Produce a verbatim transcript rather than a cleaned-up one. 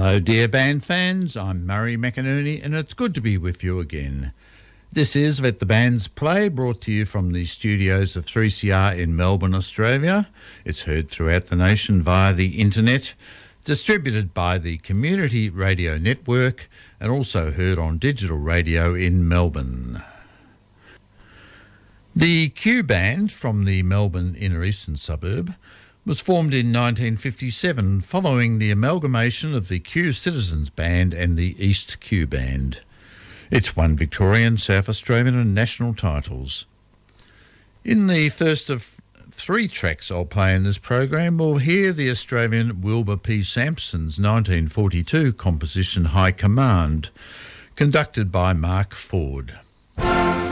Hello dear band fans, I'm Murray McInerney and it's good to be with you again. This is Let the Bands Play, brought to you from the studios of three C R in Melbourne, Australia. It's heard throughout the nation via the internet, distributed by the Community Radio Network and also heard on digital radio in Melbourne. The Q Band from the Melbourne inner eastern suburb was formed in nineteen fifty-seven following the amalgamation of the Q Citizens Band and the East Q Band. It's won Victorian, South Australian and national titles. In the first of three tracks I'll play in this program, we'll hear the Australian Wilbur P. Sampson's nineteen forty-two composition High Command, conducted by Mark Ford.